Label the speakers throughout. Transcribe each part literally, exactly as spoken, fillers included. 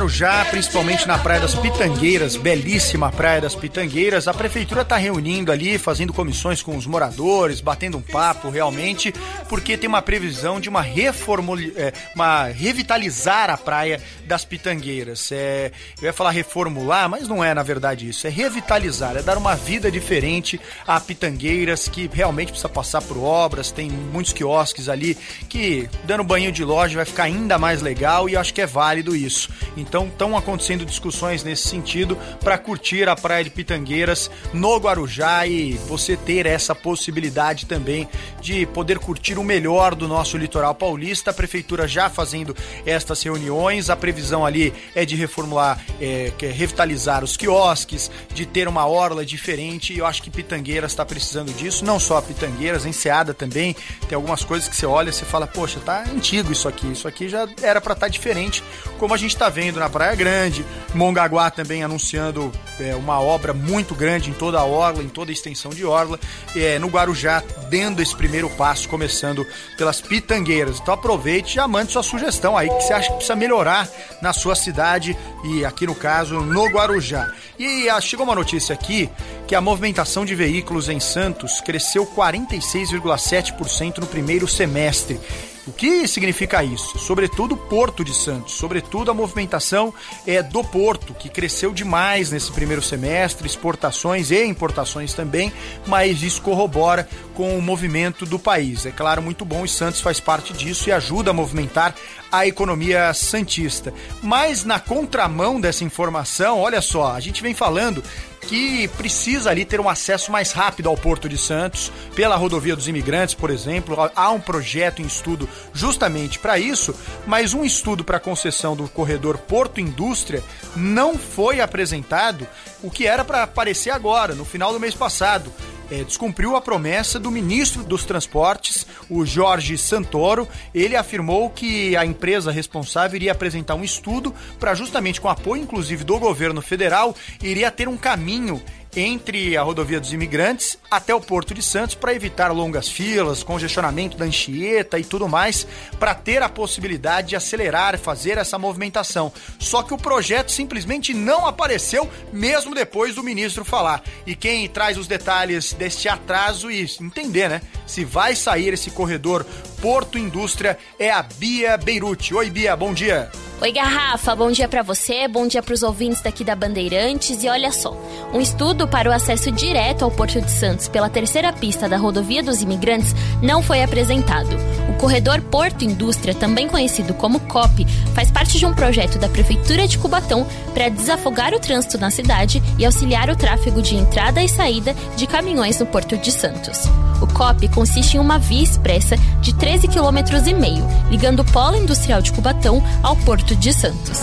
Speaker 1: Guarujá, principalmente na Praia das Pitangueiras, belíssima Praia das Pitangueiras, a prefeitura está reunindo ali, fazendo comissões com os moradores, batendo um papo realmente, porque tem uma previsão de uma reformula, é, uma revitalizar a Praia das Pitangueiras. É, eu ia falar reformular, mas não é na verdade isso, é revitalizar, é dar uma vida diferente a Pitangueiras, que realmente precisa passar por obras, tem muitos quiosques ali que dando banho de loja vai ficar ainda mais legal e eu acho que é válido isso. Então estão acontecendo discussões nesse sentido para curtir a Praia de Pitangueiras no Guarujá e você ter essa possibilidade também de poder curtir o melhor do nosso litoral paulista. A prefeitura já fazendo estas reuniões, a previsão ali é de reformular, é, que é revitalizar os quiosques, de ter uma orla diferente e eu acho que Pitangueiras está precisando disso, não só a Pitangueiras, Enseada também, tem algumas coisas que você olha e você fala, poxa, tá antigo isso aqui, isso aqui já era para estar tá diferente, como a gente está vendo na Praia Grande, Mongaguá também anunciando é, uma obra muito grande em toda a orla, em toda a extensão de orla, é, no Guarujá, dando esse primeiro passo, começando pelas Pitangueiras. Então aproveite e já mande sua sugestão aí, que você acha que precisa melhorar na sua cidade e aqui no caso, no Guarujá. E ah, chegou uma notícia aqui que a movimentação de veículos em Santos cresceu quarenta e seis vírgula sete por cento no primeiro semestre. O que significa isso? Sobretudo o Porto de Santos, sobretudo a movimentação é, do Porto, que cresceu demais nesse primeiro semestre, exportações e importações também, mas isso corrobora com o movimento do país. É claro, muito bom, e Santos faz parte disso e ajuda a movimentar a economia santista. Mas na contramão dessa informação, olha só, a gente vem falando que precisa ali ter um acesso mais rápido ao Porto de Santos, pela rodovia dos imigrantes, por exemplo. Há um projeto em estudo justamente para isso, mas um estudo para a concessão do corredor Porto Indústria não foi apresentado, o que era para aparecer agora, no final do mês passado. É, descumpriu a promessa do ministro dos Transportes, o Jorge Santoro. Ele afirmou que a empresa responsável iria apresentar um estudo para justamente, com apoio inclusive do governo federal, iria ter um caminho entre a rodovia dos imigrantes até o Porto de Santos para evitar longas filas, congestionamento da Anchieta e tudo mais, para ter a possibilidade de acelerar, fazer essa movimentação. Só que o projeto simplesmente não apareceu, mesmo depois do ministro falar. E quem traz os detalhes deste atraso e entender, né, se vai sair esse corredor Porto Indústria é a Bia Beirute. Oi, Bia, bom dia.
Speaker 2: Oi, Garrafa, bom dia pra você, bom dia pros ouvintes daqui da Bandeirantes. E olha só, um estudo para o acesso direto ao Porto de Santos pela terceira pista da rodovia dos imigrantes não foi apresentado. O corredor Porto Indústria, também conhecido como C O P, faz parte de um projeto da Prefeitura de Cubatão para desafogar o trânsito na cidade e auxiliar o tráfego de entrada e saída de caminhões no Porto de Santos. O C O P consiste em uma via expressa de treze quilômetros e meio, ligando o Polo Industrial de Cubatão ao Porto de Santos.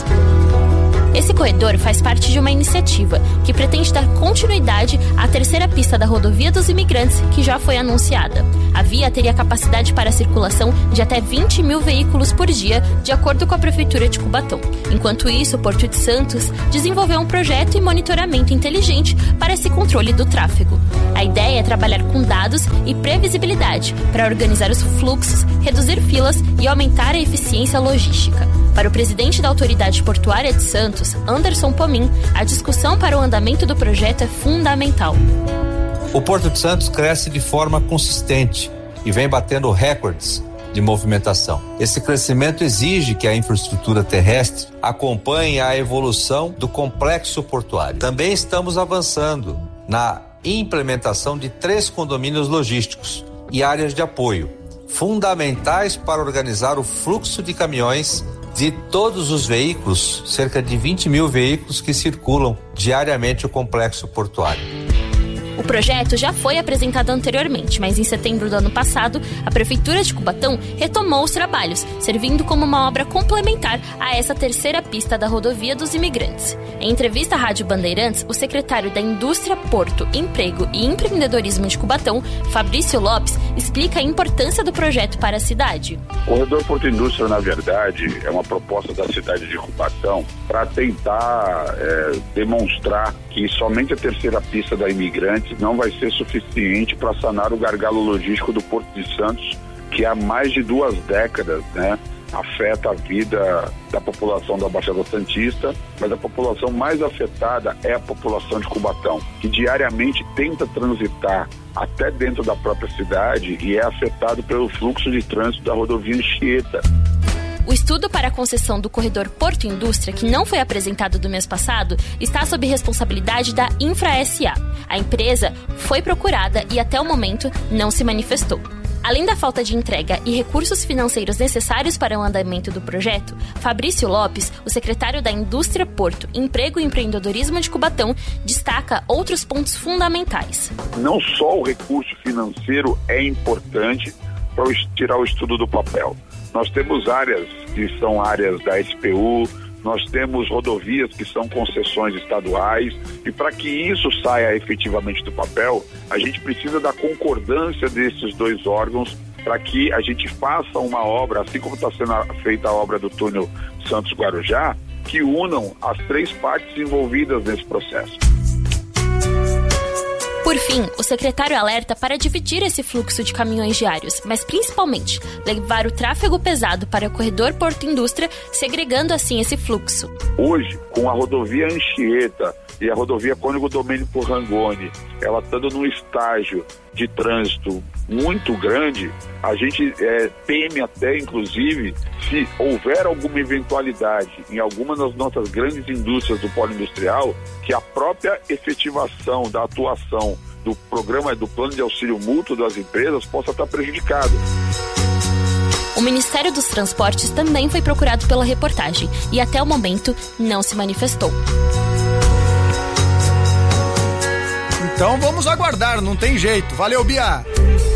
Speaker 2: Esse corredor faz parte de uma iniciativa que pretende dar continuidade à terceira pista da rodovia dos imigrantes, que já foi anunciada. A via teria capacidade para a circulação de até vinte mil veículos por dia, de acordo com a Prefeitura de Cubatão. Enquanto isso, o Porto de Santos desenvolveu um projeto e monitoramento inteligente para esse controle do tráfego. A ideia é trabalhar com dados e previsibilidade para organizar os fluxos, reduzir filas e aumentar a eficiência logística. Para o presidente da Autoridade Portuária de Santos, Anderson Pomin, a discussão para o andamento do projeto é fundamental.
Speaker 3: O Porto de Santos cresce de forma consistente e vem batendo recordes de movimentação. Esse crescimento exige que a infraestrutura terrestre acompanhe a evolução do complexo portuário. Também estamos avançando na implementação de três condomínios logísticos e áreas de apoio, fundamentais para organizar o fluxo de caminhões de todos os veículos, cerca de vinte mil veículos que circulam diariamente o complexo portuário.
Speaker 2: O projeto já foi apresentado anteriormente, mas em setembro do ano passado, a Prefeitura de Cubatão retomou os trabalhos, servindo como uma obra complementar a essa terceira pista da rodovia dos imigrantes. Em entrevista à Rádio Bandeirantes, o secretário da Indústria, Porto, Emprego e Empreendedorismo de Cubatão, Fabrício Lopes, explica a importância do projeto para a cidade.
Speaker 4: O corredor Porto Indústria, na verdade, é uma proposta da cidade de Cubatão para tentar é, demonstrar que somente a terceira pista da Imigrantes não vai ser suficiente para sanar o gargalo logístico do Porto de Santos, que há mais de duas décadas, né, afeta a vida da população da Baixada Santista, mas a população mais afetada é a população de Cubatão, que diariamente tenta transitar até dentro da própria cidade e é afetado pelo fluxo de trânsito da rodovia Anchieta.
Speaker 2: O estudo para a concessão do corredor Porto Indústria, que não foi apresentado do mês passado, está sob responsabilidade da Infra S A. A empresa foi procurada e até o momento não se manifestou. Além da falta de entrega e recursos financeiros necessários para o andamento do projeto, Fabrício Lopes, o secretário da Indústria, Porto, Emprego e Empreendedorismo de Cubatão, destaca outros pontos fundamentais.
Speaker 4: Não só o recurso financeiro é importante para tirar o estudo do papel. Nós temos áreas que são áreas da S P U, nós temos rodovias que são concessões estaduais, e para que isso saia efetivamente do papel, a gente precisa da concordância desses dois órgãos para que a gente faça uma obra, assim como está sendo feita a obra do túnel Santos-Guarujá, que unam as três partes envolvidas nesse processo.
Speaker 2: Por fim, o secretário alerta para dividir esse fluxo de caminhões diários, mas principalmente levar o tráfego pesado para o corredor Porto Indústria, segregando assim esse fluxo.
Speaker 4: Hoje, com a rodovia Anchieta e a rodovia Cônego Domênico Rangoni, ela estando num estágio de trânsito muito grande, a gente é, teme até, inclusive, se houver alguma eventualidade em alguma das nossas grandes indústrias do polo industrial, que a própria efetivação da atuação do programa, do plano de auxílio mútuo das empresas possa estar prejudicado.
Speaker 2: O Ministério dos Transportes também foi procurado pela reportagem e até o momento não se manifestou.
Speaker 1: Então vamos aguardar, não tem jeito. Valeu, Bia!